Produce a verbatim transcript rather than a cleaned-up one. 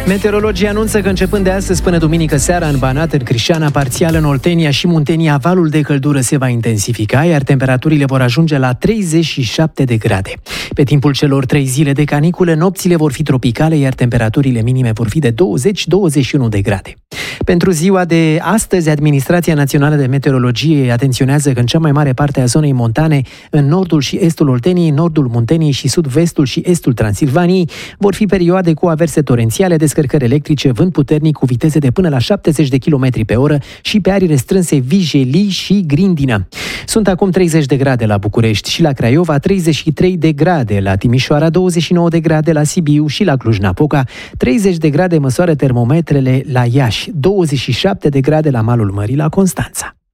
Meteorologii anunță că începând de astăzi până duminică seara în Banat, în Crișana, parțial în Oltenia și Muntenia, valul de căldură se va intensifica, iar temperaturile vor ajunge la treizeci și șapte de grade. Pe timpul celor trei zile de canicule, nopțile vor fi tropicale, iar temperaturile minime vor fi de douăzeci - douăzeci și unu de grade. Pentru ziua de astăzi, Administrația Națională de Meteorologie atenționează că în cea mai mare parte a zonei montane, în nordul și estul Olteniei, nordul Munteniei și sud-vestul și estul Transilvaniei, vor fi perioade cu averse torențiale, descărcări electrice, vânt puternic cu viteze de până la șaptezeci de kilometri pe oră și pe arii restrânse Vijelii și Grindină. Sunt acum treizeci de grade la București și la Craiova, treizeci și trei de grade la Timișoara, douăzeci și nouă de grade la Sibiu și la Cluj-Napoca, treizeci de grade măsoară termometrele la Iași, douăzeci și șapte de grade la malul mării la Constanța.